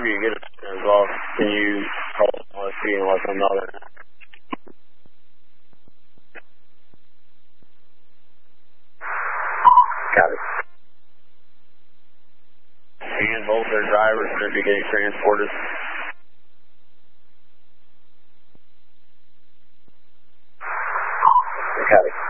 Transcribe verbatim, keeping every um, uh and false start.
whenever you get it as well, can you call L S P and let them know that? Got it. And both their drivers should be getting transported. Got it.